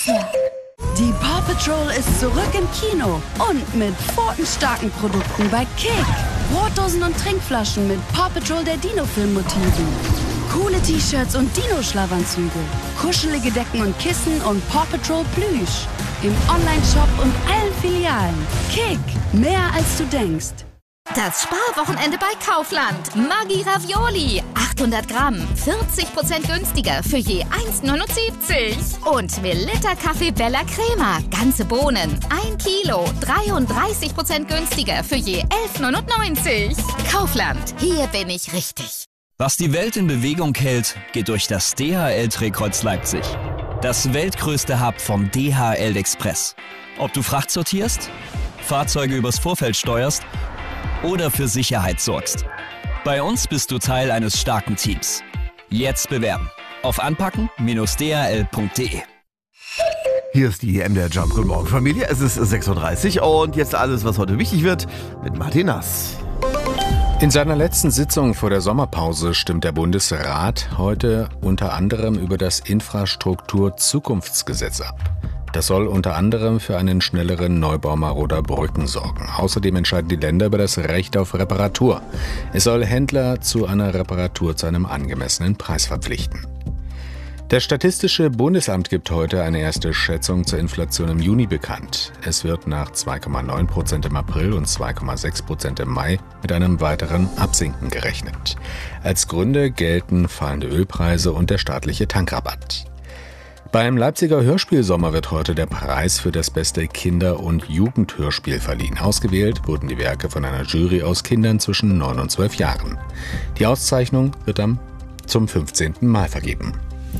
bisher. Die Paw Patrol ist zurück im Kino und mit pfotenstarken Produkten bei Kick. Brotdosen und Trinkflaschen mit Paw Patrol der Dino-Film-Motiven. Coole T-Shirts und Dino-Schlafanzüge. Kuschelige Decken und Kissen und Paw Patrol Plüsch. Im Online-Shop und allen Filialen. Kick, mehr als du denkst. Das Sparwochenende bei Kaufland. Maggi Ravioli. 800 Gramm. 40% günstiger für je 1,79. Und Melitta Kaffee Bella Crema. Ganze Bohnen. 1 Kilo. 33% günstiger für je 11,99. Kaufland. Hier bin ich richtig. Was die Welt in Bewegung hält, geht durch das DHL-Drehkreuz Leipzig. Das weltgrößte Hub vom DHL Express. Ob du Fracht sortierst, Fahrzeuge übers Vorfeld steuerst oder für Sicherheit sorgst. Bei uns bist du Teil eines starken Teams. Jetzt bewerben auf anpacken-dhl.de. Hier ist die MDR Jump. Guten Morgen, Familie. Es ist 6:30 Uhr und jetzt alles, was heute wichtig wird, mit Martin Nass. In seiner letzten Sitzung vor der Sommerpause stimmt der Bundesrat heute unter anderem über das Infrastruktur-Zukunftsgesetz ab. Das soll unter anderem für einen schnelleren Neubau maroder Brücken sorgen. Außerdem entscheiden die Länder über das Recht auf Reparatur. Es soll Händler zu einer Reparatur zu einem angemessenen Preis verpflichten. Das Statistische Bundesamt gibt heute eine erste Schätzung zur Inflation im Juni bekannt. Es wird nach 2,9% im April und 2,6% im Mai mit einem weiteren Absinken gerechnet. Als Gründe gelten fallende Ölpreise und der staatliche Tankrabatt. Beim Leipziger Hörspielsommer wird heute der Preis für das beste Kinder- und Jugendhörspiel verliehen. Ausgewählt wurden die Werke von einer Jury aus Kindern zwischen 9 und 12 Jahren. Die Auszeichnung wird zum 15. Mal vergeben.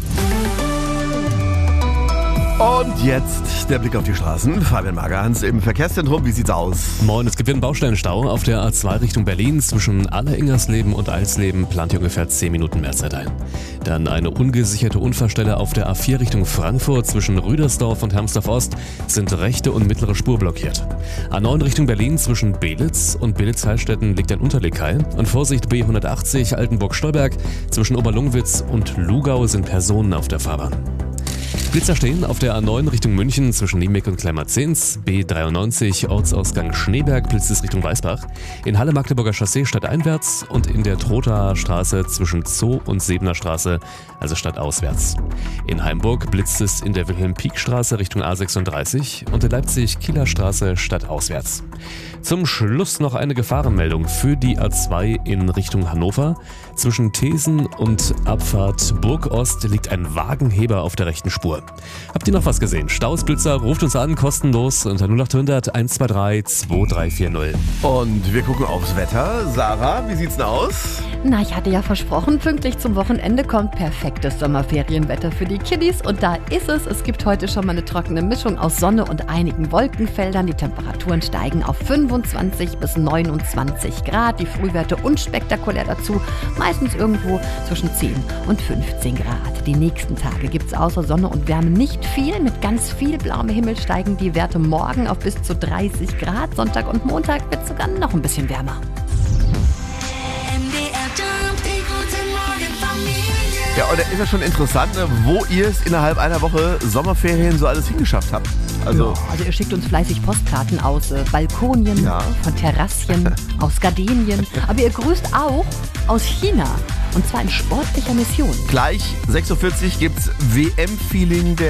Und jetzt der Blick auf die Straßen. Fabian Magerhans im Verkehrszentrum. Wie sieht's aus? Moin, es gibt einen Baustellenstau auf der A2 Richtung Berlin. Zwischen Aller-Ingersleben und Alsleben plant ihr ungefähr 10 Minuten mehr Zeit ein. Dann eine ungesicherte Unfallstelle auf der A4 Richtung Frankfurt. Zwischen Rüdersdorf und Hermsdorf Ost sind rechte und mittlere Spur blockiert. A9 Richtung Berlin zwischen Belitz und Belitz-Heilstätten liegt ein Unterlegkeil. Und Vorsicht B180 Altenburg-Stolberg. Zwischen Oberlungwitz und Lugau sind Personen auf der Fahrbahn. Blitzer stehen auf der A9 Richtung München zwischen Niemek und Kleinmarzens, B93 Ortsausgang Schneeberg, blitzt es Richtung Weißbach, in Halle-Magdeburger Chaussee stadteinwärts und in der Trothaer Straße zwischen Zoo und Sebener Straße, also stadtauswärts. In Heimburg blitzt es in der Wilhelm-Pieck-Straße Richtung A36 und der Leipzig-Kieler Straße stadtauswärts. Zum Schluss noch eine Gefahrenmeldung für die A2 in Richtung Hannover. Zwischen Thesen und Abfahrt Burgost liegt ein Wagenheber auf der rechten Spur. Habt ihr noch was gesehen? Stausblitzer, ruft uns an, kostenlos unter 0800 123 2340. Und wir gucken aufs Wetter. Sarah, wie sieht's denn aus? Na, ich hatte ja versprochen, pünktlich zum Wochenende kommt perfektes Sommerferienwetter für die Kiddies. Und da ist es. Es gibt heute schon mal eine trockene Mischung aus Sonne und einigen Wolkenfeldern. Die Temperaturen steigen auf 25 bis 29 Grad. Die Frühwerte unspektakulär dazu. Meistens irgendwo zwischen 10 und 15 Grad. Die nächsten Tage gibt es außer Sonne und Wärme nicht viel. Mit ganz viel blauem Himmel steigen die Werte morgen auf bis zu 30 Grad. Sonntag und Montag wird es sogar noch ein bisschen wärmer. Ja, und da ist ja schon interessant, ne, wo ihr es innerhalb einer Woche Sommerferien so alles hingeschafft habt. Also ihr schickt uns fleißig Postkarten aus Balkonien, von Terrassen, aus Gardenien. Aber ihr grüßt auch aus China. Und zwar in sportlicher Mission. Gleich 6:40 Uhr gibt's WM-Feeling der